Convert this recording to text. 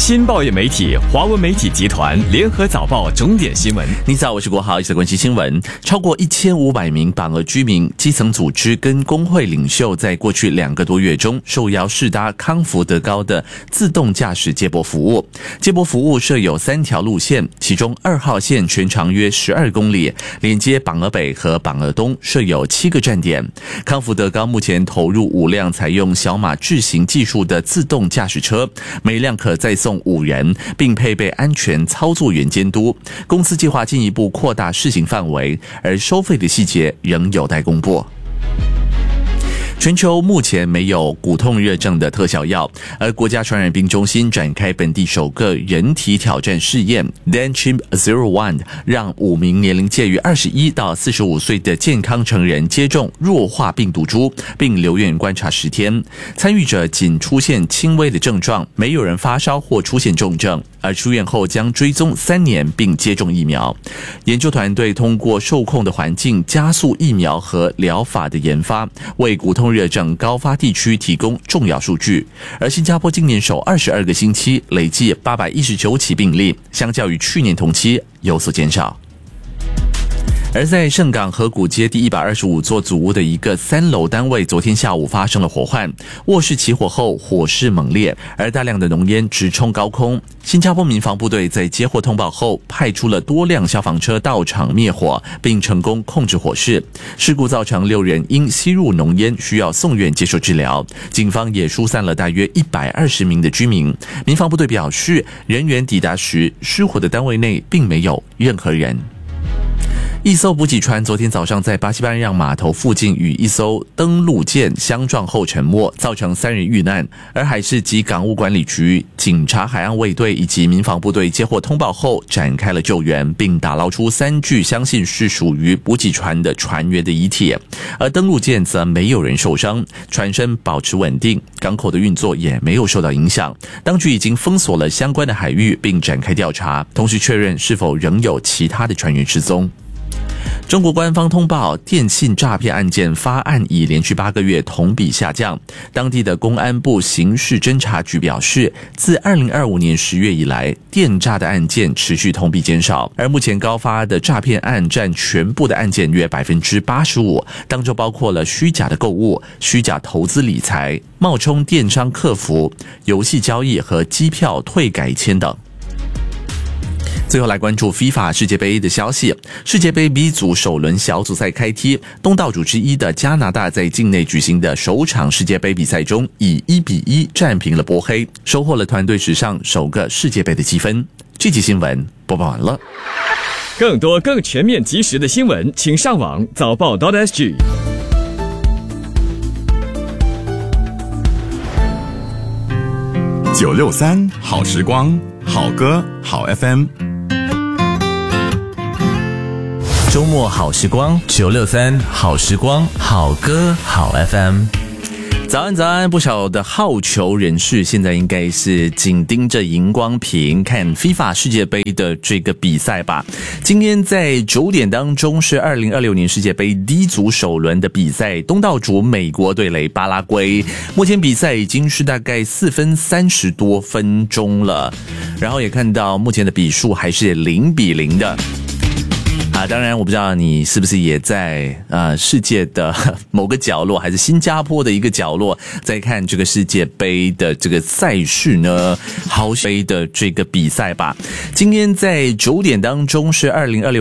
新报业媒体华文媒体集团联合早报重点新闻。 你早，我是国豪，一起关心新闻。超过1500名榜额居民、基层组织跟工会领袖，在过去2个多月中，受邀试搭康福德高的自动驾驶接驳服务。接驳服务设有3条路线，其中2号线全长约12公里，连接榜额北和榜额东，设有7个站点。康福德高目前投入5辆采用小马智行技术的自动驾驶车，每辆可载送5人，并配备安全操作员监督。公司计划进一步扩大试行范围，而收费的细节仍有待公布。全球目前没有骨痛热症的特效药，而国家传染病中心展开本地首个人体挑战试验 DanChimp01， 让5名年龄介于21到45岁的健康成人接种弱化病毒株，并留院观察10天。参与者仅出现轻微的症状，没有人发烧或出现重症，而出院后将追踪3年并接种疫苗。研究团队通过受控的环境加速疫苗和疗法的研发，为骨痛热症高发地区提供重要数据。而新加坡今年首22个星期累计819起病例，相较于去年同期有所减少。而在盛港河谷街第125座祖屋的一个3楼单位，昨天下午发生了火患，卧室起火后火势猛烈，而大量的浓烟直冲高空。新加坡民防部队在接获通报后，派出了多辆消防车到场灭火，并成功控制火势。事故造成6人因吸入浓烟需要送院接受治疗，警方也疏散了大约120名的居民。民防部队表示，人员抵达时，失火的单位内并没有任何人。一艘补给船昨天早上在巴西班让码头附近与一艘登陆舰相撞后沉没，造成3人遇难。而海事及港务管理局、警察海岸卫队以及民防部队接获通报后展开了救援，并打捞出3具相信是属于补给船的船员的遗体。而登陆舰则没有人受伤，船身保持稳定，港口的运作也没有受到影响。当局已经封锁了相关的海域并展开调查，同时确认是否仍有其他的船员失踪。中国官方通报，电信诈骗案件发案已连续8个月同比下降。当地的公安部刑事侦查局表示，自2025年10月以来，电诈的案件持续同比减少，而目前高发的诈骗案占全部的案件约 85%， 当中包括了虚假的购物、虚假投资理财、冒充电商客服、游戏交易和机票退改签等。最后来关注 FIFA 世界杯的消息。世界杯 B 组首轮小组赛开踢，东道主之一的加拿大在境内举行的首场世界杯比赛中，以1-1战平了波黑，收获了团队史上首个世界杯的积分。这期新闻播报完了。 更多更全面及时的新闻，请上网早报 .sg。 963好时光，好歌好 FM。 周末好时光，963好时光，好歌好 FM。 早安早安，不少的好球人士现在应该是紧盯着荧光屏看 FIFA 世界杯的这个比赛吧。今天在9点当中是2026年世界杯 D 组首轮的比赛，东道主美国对垒巴拉圭。目前比赛已经是大概4分30多分钟了，然后也看到目前的比数还是0-0的。当然我不知道你是不是也在世界的某个角落，还是新加坡的一个角落在看这个世界杯的这个赛事呢，好杯的这个比赛吧。今天在9点当中是2026